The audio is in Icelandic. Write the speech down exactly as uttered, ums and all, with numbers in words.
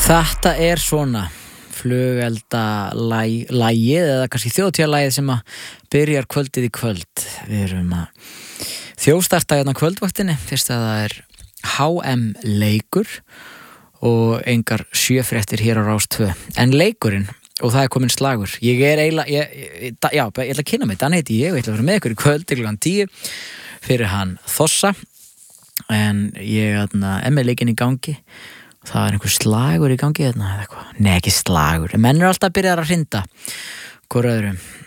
Þetta er svona flugelda lagið eða kannski þjóðtíðalagið sem að byrjar kvöldið í kvöld. Við erum að þjóðstarta hérna kvöldvaktinni fyrst að það er H M leikur og engar sjöfréttir hér á Rás tvö. En leikurinn, og það er komin slagur. Ég er eiginlega, ég, ég, já, ég ætla að kynna mig, þannig heiti ég og ég ætla að vera með ykkur í kvöld til klukkan tíu fyrir hann Þossa. En ég er með leikinn í gangi. Það er einhver slagur í gangi hérna eða eitthvað. Nei, ekki slagur. Menn eru alltaf að byrja að hrinda hvor öðrum.